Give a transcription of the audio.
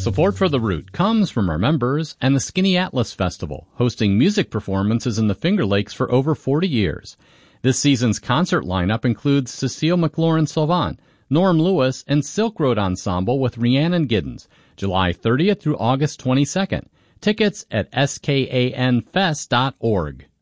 Support for The Root comes from our members and the Skinny Atlas Festival, hosting music performances in the Finger Lakes for over 40 years. This season's concert lineup includes Cecile McLaurin-Salvant, Norm Lewis, and Silk Road Ensemble with Rhiannon Giddens, July 30th through August 22nd. Tickets at skanfest.org.